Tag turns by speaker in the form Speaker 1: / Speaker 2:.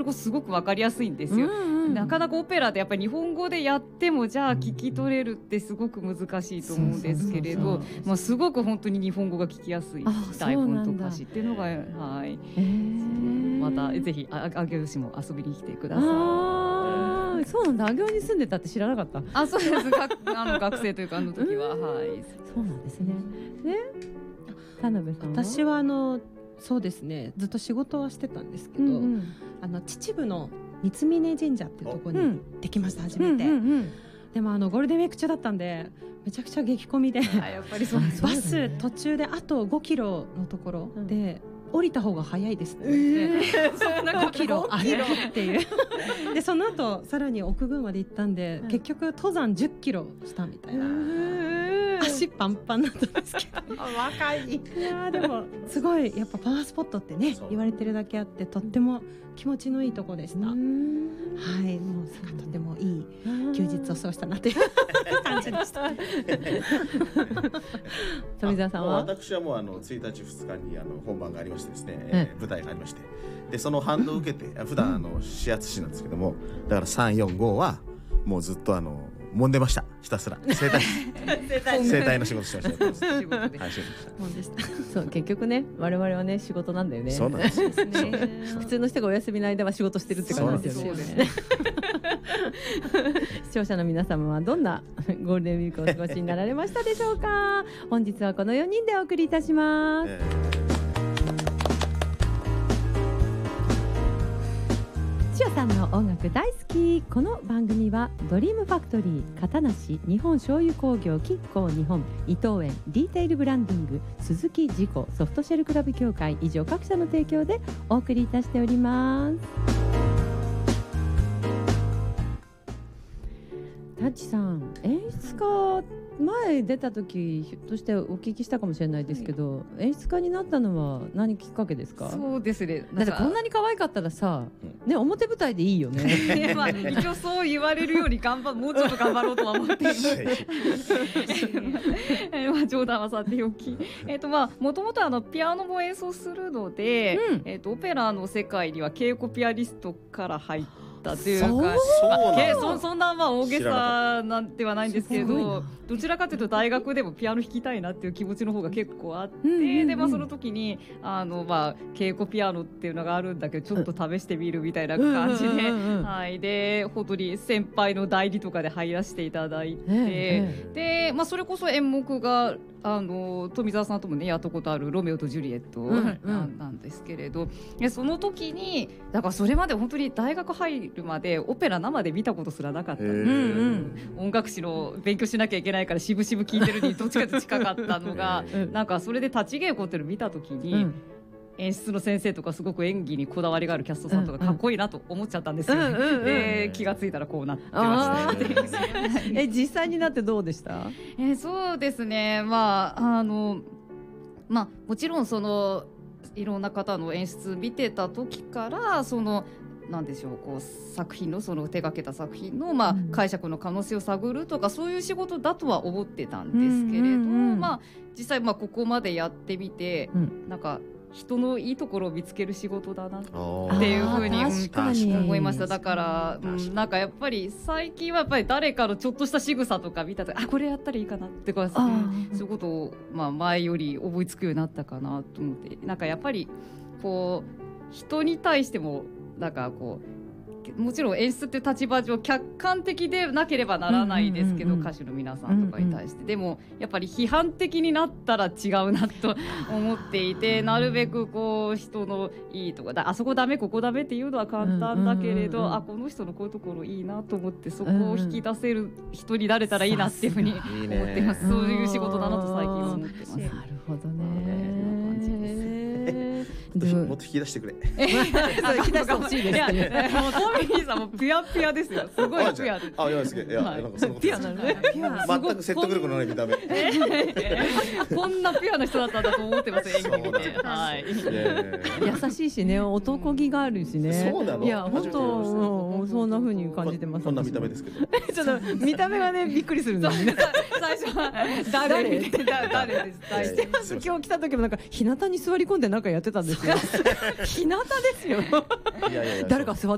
Speaker 1: 語すごく分かりやすいんですよ、なかなかオペラってやっぱり日本語でやってもじゃあ聞き取れるってすごく難しいと思うんですけれど、すごく本当に日本語が聞きやすい台本と歌詞っていうのが、はい、またぜひ上尾市も遊びに来てください。
Speaker 2: そうなんだ、上尾に住んでたって知らなかった。
Speaker 1: あ、そうです。学生というかあの時は、はい。
Speaker 2: そうなんですね。田辺さんは？
Speaker 3: 私はそうですね、ずっと仕事はしてたんですけど、秩父の三峯神社っていうところにできました、初めて。でもゴールデンウィーク中だったんでめちゃくちゃ激混みで、
Speaker 1: やっぱりそうですね、
Speaker 3: バス途中であと5キロのところで、降りた方が早いですって言って、そんな5キロ歩くっていうでその後さらに奥群まで行ったんで、結局登山10キロしたみたいな、足パンパンだったんですけど若い。いやでもすごいやっぱパワースポットってね言われてるだけあって、とっても気持ちのいいとこでした。はい、もうとてもいい休日を過ごしたなという感じでした。
Speaker 2: 富澤さんは？
Speaker 4: 私はもう1日2日に本番がありましてですね、舞台がありまして、でその反動を受けて普段指圧師なんですけども、だから3、4、5はもうずっと揉んでました。ひたすら整体の仕事してました。
Speaker 2: そう、結局ね、我々はね仕事なんだよね。
Speaker 4: そうなんですよ。
Speaker 2: 普通の人がお休みの間は仕事してるって感じですよね。視聴者の皆様はどんなゴールデンウィークをお過ごしになられましたでしょうか。本日はこの4人でお送りいたします。千代さんの音楽大好き。この番組はドリームファクトリー、片梨、日本醤油工業、キッコー日本、伊藤園、リーテイルブランディング、鈴木事故、ソフトシェルクラブ協会、以上各社の提供でお送りいたしております。タッチさん、演出家前出た時ひょっとしてお聞きしたかもしれないですけど、演出家になったのは何きっかけですか？
Speaker 1: そうですね、
Speaker 2: だってこんなに可愛かったらさ、ね、表舞台でいいよね。
Speaker 1: 一応そう言われるようにもうちょっと頑張ろうとは思っています。冗談はさておき、もともとピアノも演奏するので、オペラの世界には稽古ピアニストから入ってというか、そんな大げさなんではないんですけど、どちらかというと大学でもピアノ弾きたいなっていう気持ちの方が結構あって、でその時に稽古ピアノっていうのがあるんだけどちょっと試してみるみたいな感じで、はい、で本当に先輩の代理とかで入らせていただいて、でそれこそ演目が富澤さんともねやったことあるロメオとジュリエットなんですけれど、その時にだからそれまで本当に大学入るまでオペラ生で見たことすらなかったんです。音楽史の勉強しなきゃいけないから渋々聞いてるにどっちかと近かったのがなんかそれで立ち稽古っていうのを見た時に、演出の先生とかすごく演技にこだわりがあるキャストさんとかかっこいいなと思っちゃったんですよ。で気がついたらこうなってました。
Speaker 2: 実際になってどうでした？
Speaker 1: そうですね、もちろんいろんな方の演出見てた時からなんでしょう、作品の手掛けた作品の解釈の可能性を探るとかそういう仕事だとは思ってたんですけれど、実際ここまでやってみて、なんか人のいいところを見つける仕事だなっていうふうに思いました。だから、なんかやっぱり最近はやっぱり誰かのちょっとした仕草とか見たとこれやったらいいかなってそういうことを前より思いつくようになったかなと思って、なんかやっぱり人に対してもなんかもちろん演出っていう立場上客観的でなければならないですけど、歌手の皆さんとかに対して、でもやっぱり批判的になったら違うなと思っていて、なるべく人のいいとこあそこダメここダメっていうのは簡単だけれど、この人のこういうところいいなと思ってそこを引き出せる人になれたらいいなっていうふうに思ってます。そういう仕事だなと最近思ってます。
Speaker 2: なるほどね。
Speaker 4: もっと引き出してくれ。
Speaker 2: 引き出してほしいです。
Speaker 1: トミーさんもピアピアですよ。すごいピアです。
Speaker 4: いやすげえ、なんかそのことです。全く説得力のない見た目。
Speaker 1: こんなピアな人だったんだと思ってます。演技見て。はい。
Speaker 2: 優しいしね、男気があるしね。
Speaker 4: そうなの。
Speaker 2: いや本当そんな風に感じてます。
Speaker 4: こんな見た目ですけど。
Speaker 2: ちょっと見た目がねびっくりするんですね。
Speaker 1: 最初は誰です。
Speaker 2: 今日来た時もなんか日向に座り込んでなんかやってたんですよ。日向ですよ。誰か座って